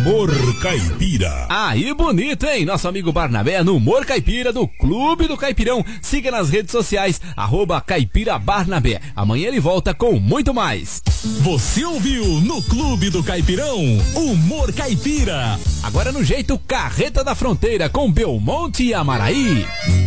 Humor Caipira. Aí bonito, hein? Nosso amigo Barnabé no Humor Caipira do Clube do Caipirão. Siga nas redes sociais, @Caipira Barnabé. Amanhã ele volta com muito mais. Você ouviu no Clube do Caipirão, Humor Caipira. Agora no jeito Carreta da Fronteira com Belmonte e Amaraí.